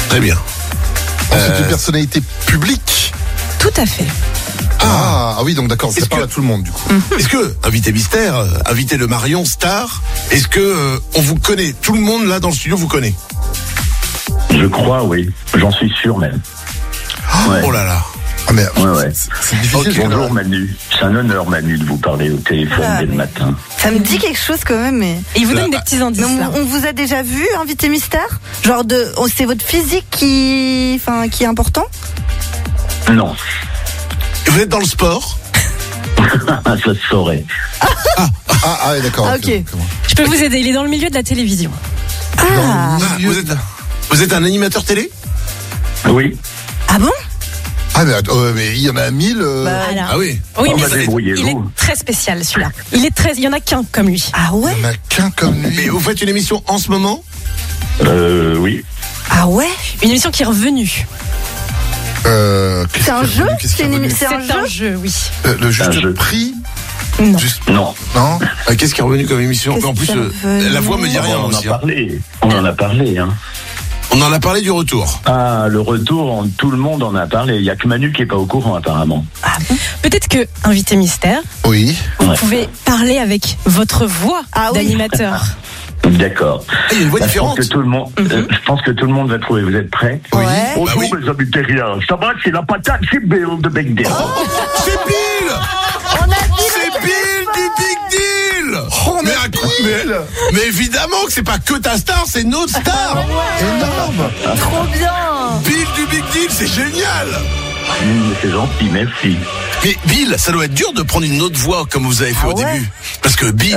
Très bien. C'est une personnalité publique. Tout à fait. Ah oui, donc d'accord, ça parle à tout le monde du coup. Est-ce que, invité mystère, invité de Marion, star, est-ce que on vous connaît? Tout le monde là dans le studio vous connaît? Je crois, oui. J'en suis sûr même. Ouais. Oh là là. Ah mais Ouais. c'est difficile. Bonjour Manu. C'est un honneur Manu de vous parler au téléphone dès le matin. Ça me dit quelque chose quand même, mais. Et il vous donne des petits indices. Non, là. on vous a déjà vu, invité mystère? Genre c'est votre physique qui est important? Non. Et vous êtes dans le sport? Ça se saurait. Ah ouais, d'accord. Ah, ok. Je peux vous aider, il est dans le milieu de la télévision. Ah, Vous êtes un animateur télé? Oui. ah bon? Ah mais il y en a 1000. Alors, Ah oui. oui, mais débrouillez-vous. il est très spécial celui-là. Il y en a qu'un comme lui. Ah ouais? Il y en a qu'un comme lui. Mais vous faites une émission en ce moment? Oui. Ah ouais? Une émission qui est revenue. C'est un jeu? C'est C'est un jeu, oui. le juste Un jeu. prix. Non. Non. Non. Qu'est-ce qui est revenu comme émission? Qu'est-ce En plus, qui est revenu? la voix me dit rien On en a aussi. Hein. parlé. On en a parlé, hein. On en a parlé du retour. Ah, le retour, tout le monde en a parlé. Il y a que Manu qui est pas au courant apparemment. Ah bon? Peut-être que, invité mystère, Oui. vous Ouais. pouvez parler avec votre voix Ah oui. d'animateur. D'accord. Ah, il y a une voix Je pense différente. que tout le monde, je pense que tout le monde va trouver. Vous êtes prêts? Ouais. Bonjour Bah oui. mes amis terriens. Ça va, c'est la patate, c'est Bill de Big Deal. C'est Bill! On a dit C'est Bill du Big Deal! mais Mais évidemment que c'est pas que ta star, c'est notre star! énorme. trop bien! Bill du Big Deal, c'est génial! C'est gentil, merci. Mais Bill, ça doit être dur de prendre une autre voix comme vous avez fait Ah au ouais? début. Parce que Bill,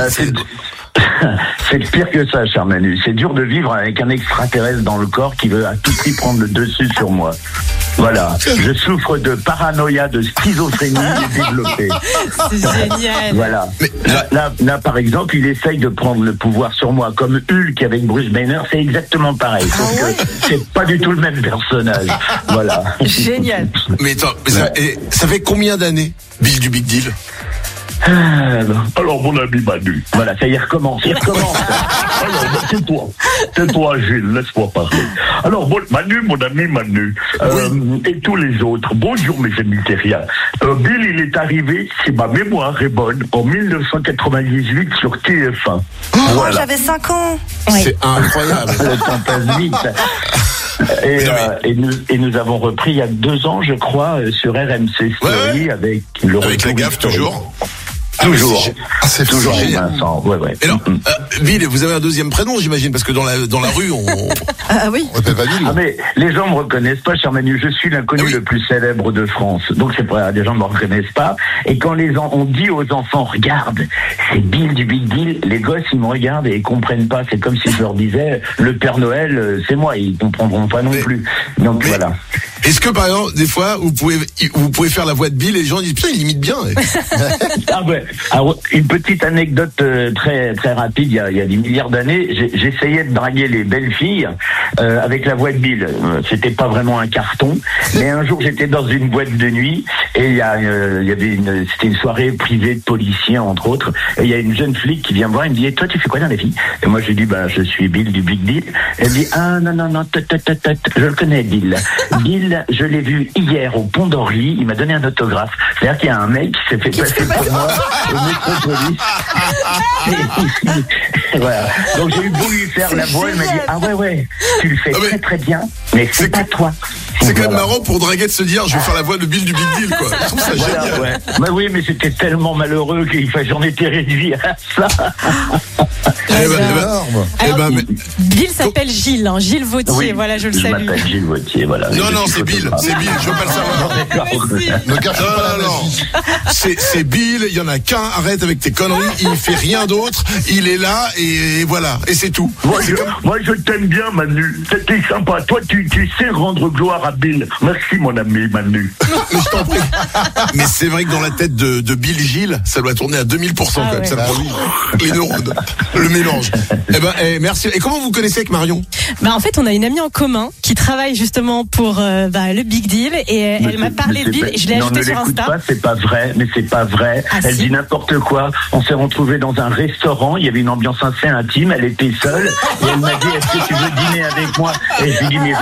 C'est pire que ça, cher Manu. C'est dur de vivre avec un extraterrestre dans le corps qui veut à tout prix prendre le dessus sur moi. Voilà. Je souffre de paranoïa, de schizophrénie développée. C'est génial. Voilà. Mais Là, par exemple, il essaye de prendre le pouvoir sur moi, comme Hulk avec Bruce Banner, c'est exactement pareil. Sauf que c'est pas du tout le même personnage. Voilà. Génial. mais attends, ça fait combien d'années, Bill du Big Deal? Alors, mon ami Manu, voilà, ça y est, recommence. Alors, c'est toi, Gilles, laisse-moi parler. Alors, Manu, mon ami Manu, et tous les autres, bonjour mes amis terriens. Bill, il est arrivé, si ma mémoire est bonne, en 1998 sur TF1. Oh, Voilà. j'avais 5 ans. Ouais. C'est incroyable. Le temps passe vite. Et nous avons repris il y a 2 ans, je crois, sur RMC Story avec le Avec la retour gaffe, historique. toujours. Toujours. Ah, c'est Toujours avec génial. Vincent. Ouais. Et alors, Bill, vous avez un deuxième prénom, j'imagine, parce que dans la rue, on... Ah oui. On appelle pas Bill. Ah mais les gens me reconnaissent pas, cher Manu. Je suis l'inconnu Ah oui. le plus célèbre de France. Donc c'est pas des gens ne me reconnaissent pas. Et quand on dit aux enfants, regarde, c'est Bill du Big Deal, les gosses ils me regardent et ils comprennent pas. C'est comme si je leur disais, le Père Noël, c'est moi. Ils comprendront pas non plus. Donc voilà. Est-ce que, par exemple, des fois, vous pouvez faire la voix de Bill et les gens disent, putain, il imite bien. Ah ouais. Alors, une petite anecdote très très rapide. Il y a des milliards d'années, j'essayais de draguer les belles filles avec la voix de Bill. C'était pas vraiment un carton, mais un jour j'étais dans une boîte de nuit et il y avait c'était une soirée privée de policiers entre autres. Et il y a une jeune flic qui vient me voir et me dit et toi tu fais quoi dans la vie? Et moi je lui dis je suis Bill du Big Deal. Elle me dit ah non je le connais Bill. Bill, je l'ai vu hier au Pont d'Orly. Il m'a donné un autographe. C'est-à-dire qu'il y a un mec qui s'est fait passer pour moi au métropolis. Voilà. Donc j'ai eu beau lui faire la voix, il m'a dit ah ouais, tu le fais très bien, mais c'est pas toi. C'est quand même marrant pour draguer de se dire, je vais faire la voix de Bill du Big Deal, quoi. Je trouve ça génial. Ouais. Bah oui, mais c'était tellement malheureux j'en étais réduit à ça. Énorme. Bill s'appelle Gilles, hein, Gilles Vautier, Oui, voilà, je le je salue. m'appelle Gilles Vautier, voilà. Non, c'est Bill, je veux pas le savoir. Ne gâche pas la Non. magie. C'est Bill, il y en a qu'un, arrête avec tes conneries, il fait rien d'autre, il est là et voilà, et c'est tout. Moi, je t'aime bien, Manu. T'es sympa. Toi, tu sais rendre gloire à Bill. Merci, mon ami Manu. Mais je t'en prie. Mais c'est vrai que dans la tête de Bill Gilles, ça doit tourner à 2000% quand même. ouais. Ça les neurones, le mélange. Merci. Et comment vous connaissez avec Marion? En fait, on a une amie en commun qui travaille justement pour le Big Deal et elle m'a parlé de Bill et je l'ai ajouté sur Insta. Non, c'est pas vrai, mais c'est pas vrai. Ah, Elle si. dit n'importe quoi. On s'est retrouvés dans un restaurant, il y avait une ambiance assez intime, elle était seule et elle m'a dit est-ce que tu veux dîner avec moi? Et je lui ai dit mais